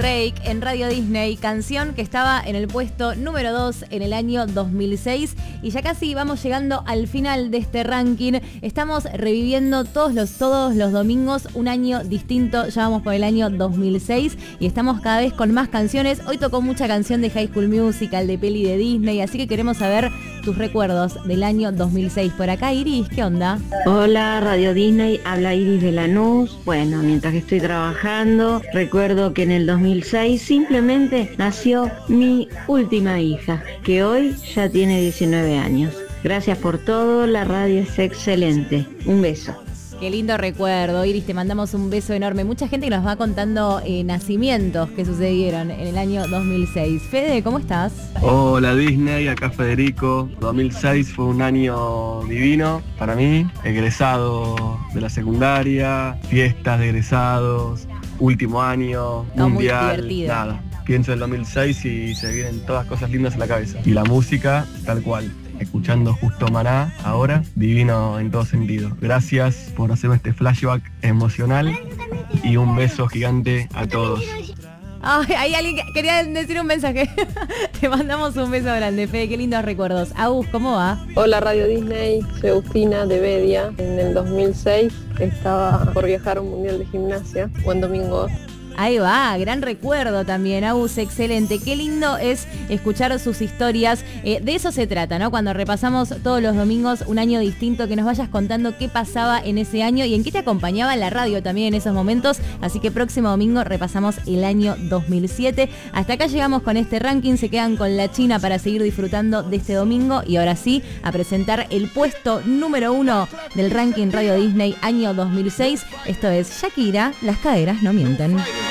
Rake en Radio Disney, canción que estaba en el puesto número 2 en el año 2006 y ya casi vamos llegando al final de este ranking. Estamos reviviendo todos los domingos un año distinto, ya vamos por el año 2006 y estamos cada vez con más canciones. Hoy tocó mucha canción de High School Musical, de peli de Disney, así que queremos saber tus recuerdos del año 2006. Por acá Iris, ¿qué onda? Hola, Radio Disney, habla Iris de Lanús. Bueno, mientras que estoy trabajando, recuerdo que en el 2006 simplemente nació mi última hija, que hoy ya tiene 19 años. Gracias por todo, la radio es excelente. Un beso. Qué lindo recuerdo, Iris, te mandamos un beso enorme. Mucha gente que nos va contando nacimientos que sucedieron en el año 2006. Fede, ¿cómo estás? Hola Disney, acá Federico. 2006 fue un año divino para mí, egresado de la secundaria, fiestas de egresados, último año, No, mundial, muy divertido. nada. Pienso en el 2006 y se vienen todas cosas lindas a la cabeza. Y la música, tal cual. Escuchando justo Maná ahora, divino en todo sentido. Gracias por hacerme este flashback emocional y un beso gigante a todos. Ay, hay alguien que quería decir un mensaje. Te mandamos un beso grande, Fede, qué lindos recuerdos. Agus, ¿cómo va? Hola Radio Disney, soy Agustina de Bedia. En el 2006 estaba por viajar a un mundial de gimnasia, buen domingo. Ahí va, gran recuerdo también, Agus, excelente. Qué lindo es escuchar sus historias. De eso se trata, ¿no? Cuando repasamos todos los domingos un año distinto, que nos vayas contando qué pasaba en ese año y en qué te acompañaba la radio también en esos momentos. Así que próximo domingo repasamos el año 2007. Hasta acá llegamos con este ranking. Se quedan con la China para seguir disfrutando de este domingo. Y ahora sí, a presentar el puesto número 1 del ranking Radio Disney año 2006. Esto es Shakira, las caderas no mienten.